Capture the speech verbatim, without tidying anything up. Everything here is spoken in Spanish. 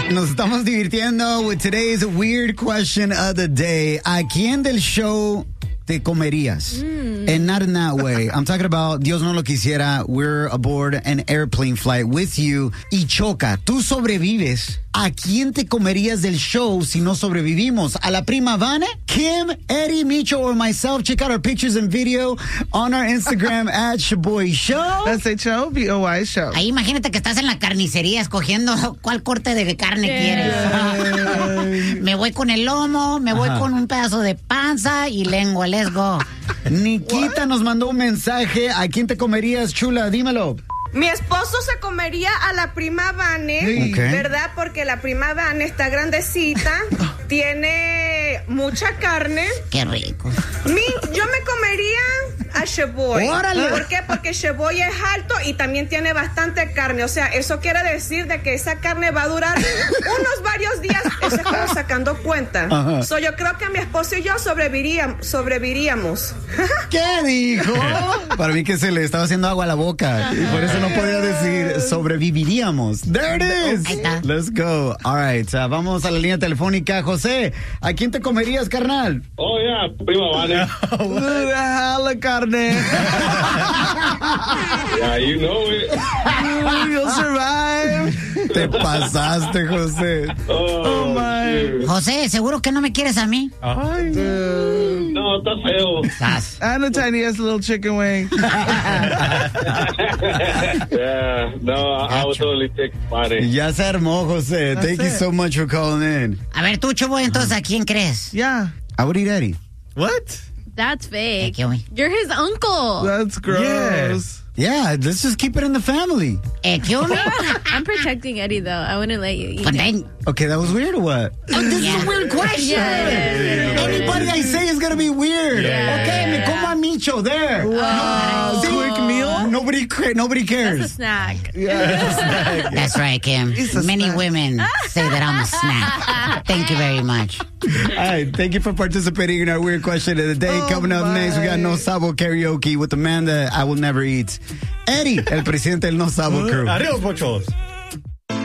Nos estamos divirtiendo with today's weird question of the day. ¿A quién del show te comerías? Mm. And not in that way. I'm talking about, Dios no lo quisiera, we're aboard an airplane flight with you y choca. Tú sobrevives. ¿A quién te comerías del show si no sobrevivimos? ¿A la prima Vane? Kim, Eddie, Micho, or myself? Check out our pictures and video on our Instagram at Shaboy Show. S H O B O Y Show. Ahí imagínate que estás en la carnicería escogiendo cuál corte de carne yeah. quieres. Me voy con el lomo, me voy Ajá. con un pedazo de panza y lengua. Let's go. Nikita What? Nos mandó un mensaje. ¿A quién te comerías, chula? Dímelo. Mi esposo se comería a la prima Vane, okay. ¿verdad? Porque la prima Vane está grandecita, tiene mucha carne. Qué rico. Mi, yo me comería a Shaboy. ¡Órale! ¿Por qué? Porque Shaboy es alto y también tiene bastante carne. O sea, eso quiere decir de que esa carne va a durar unos varios días. Eso estamos sacando cuenta. Uh-huh. So, yo creo que mi esposo y yo sobreviviríamos. sobreviviríamos. ¿Qué dijo? Para mí que se le estaba haciendo agua a la boca. Uh-huh. Y por eso no podía decir sobreviviríamos. There it is. Ahí está. Let's go. All right. Uh, vamos a la línea telefónica. José, ¿a quién te comerías, carnal? Oh, yeah. Prima Vane. La carne. Yeah, you know it. You'll survive. Te pasaste, José. Oh, oh my. José, ¿seguro que no me quieres a mí? Ay, uh, no, está feo. Estás. And a tiny ass little chicken wing. Yeah, no, I, I would totally take Vane. Ya se armó, José. That's Thank it. you so much for calling in. A ver, tú, Chobo, entonces, ¿a quién crees? Yeah. I would eat Eddie. What? That's fake. Hey, You're his uncle. That's gross. Yeah. Yeah, let's just keep it in the family. Eh, kill me? I'm protecting Eddie, though. I wouldn't let you eat But it. then, okay, that was weird or what? Oh, this yeah. is a weird question. Yeah, yeah, yeah, yeah. Anybody I say is going to be weird. Yeah. Okay, me como a Micho there. Wow. No, quick meal? Nobody, nobody cares. That's a snack. Yeah, it's a snack. That's right, Kim. Many snack. women say that I'm a snack. Thank you very much. All right, thank you for participating in our weird question of the day. Oh, Coming up my. next, we got No Sabo Karaoke with the man that I will never eat. Eddie, el presidente del No Sabo crew. Adiós, pochos.